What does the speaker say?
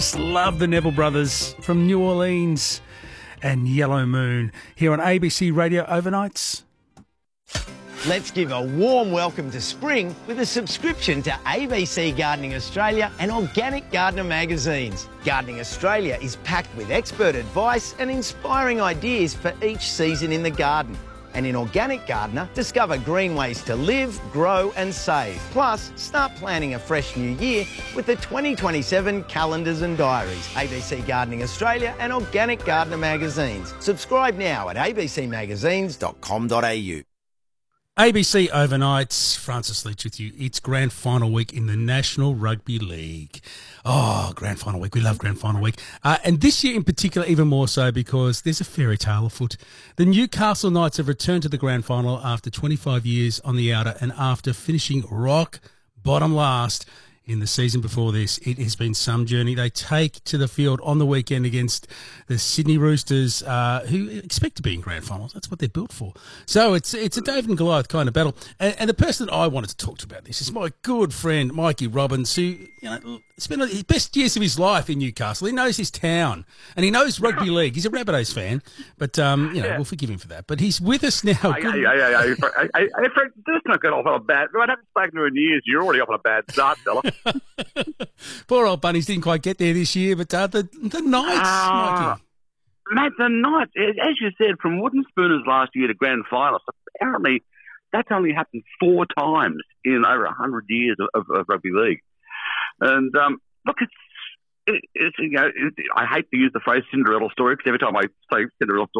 Love the Neville Brothers from New Orleans and Yellow Moon here on ABC Radio Overnights. Let's give a warm welcome to spring with a subscription to ABC Gardening Australia and Organic Gardener magazines. Gardening Australia is packed with expert advice and inspiring ideas for each season in the garden. And in Organic Gardener, discover green ways to live, grow and save. Plus, start planning a fresh new year with the 2027 calendars and diaries. ABC Gardening Australia and Organic Gardener magazines. Subscribe now at abcmagazines.com.au. ABC Overnights, Francis Leach with you. It's grand final week in the National Rugby League. Oh, grand final week. We love grand final week. And this year in particular, even more so because there's a fairy tale afoot. The Newcastle Knights have returned to the grand final after 25 years on the outer and after finishing rock bottom last in the season before this. It has been some journey. They take to the field on the weekend against the Sydney Roosters, who expect to be in grand finals. That's what they're built for. So it's a David and Goliath kind of battle. And the person that I wanted to talk to about this is my good friend Mikey Robbins, who spent his best years of his life in Newcastle. He knows his town and he knows rugby league. He's a Rabbitohs fan, but we'll forgive him for that. But he's with us now. Hey, Fred, let's not get off on a bad. I haven't spoken to you in years. You're already off on a bad start, fella. Poor old bunnies didn't quite get there this year, but the Knights, Mikey. Mate, the Knights, as you said, from Wooden Spooners last year to grand finals, apparently that's only happened 4 times in over 100 years of rugby league. And look, I hate to use the phrase Cinderella story because every time I say Cinderella